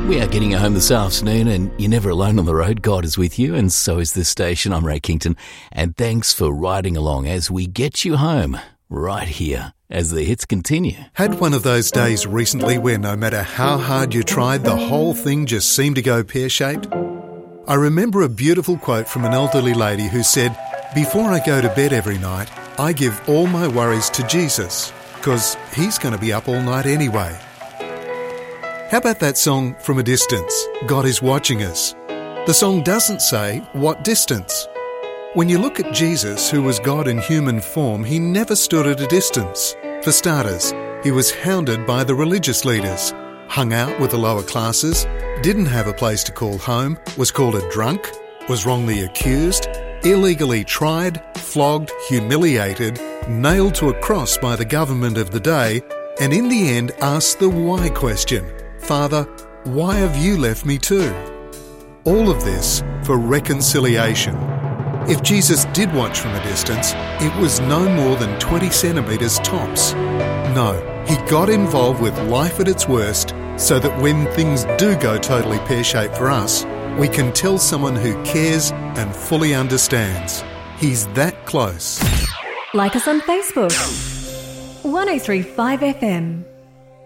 We are getting you home this afternoon, and you're never alone on the road. God is with you, and so is this station. I'm Ray Kington, and thanks for riding along as we get you home right here as the hits continue. Had one of those days recently where no matter how hard you tried, the whole thing just seemed to go pear-shaped? I remember a beautiful quote from an elderly lady who said, "Before I go to bed every night, I give all my worries to Jesus, because he's going to be up all night anyway." How about that song From a Distance, God is Watching Us? The song doesn't say what distance. When you look at Jesus, who was God in human form, he never stood at a distance. For starters, he was hounded by the religious leaders, hung out with the lower classes, didn't have a place to call home, was called a drunk, was wrongly accused, illegally tried, flogged, humiliated, nailed to a cross by the government of the day, and in the end asked the why question. "Father, why have you left me too?" All of this for reconciliation. If Jesus did watch from a distance, it was no more than 20 centimetres tops. No, he got involved with life at its worst so that when things do go totally pear-shaped for us, we can tell someone who cares and fully understands. He's that close. Like us on Facebook. 1035 FM.